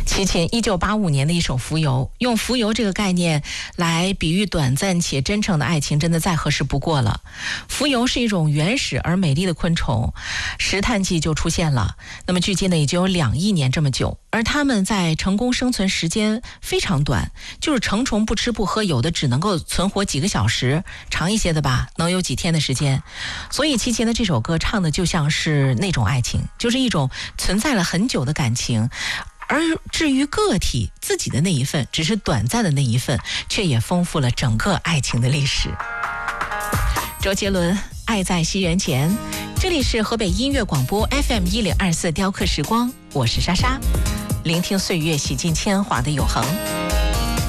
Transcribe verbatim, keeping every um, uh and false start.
齐秦一九八五年的一首《浮游》，用浮游这个概念来比喻短暂且真诚的爱情，真的再合适不过了。浮游是一种原始而美丽的昆虫，石炭纪就出现了，那么距今呢也就有两亿年这么久，而它们在成功生存时间非常短，就是成虫不吃不喝，有的只能够存活几个小时，长一些的吧能有几天的时间。所以齐秦的这首歌唱的就像是那种爱情，就是一种存在了很久的感情，而至于个体自己的那一份，只是短暂的那一份，却也丰富了整个爱情的历史。周杰伦，爱在西元前。这里是河北音乐广播 F M 一零二四雕刻时光，我是莎莎，聆听岁月洗尽铅华的永恒。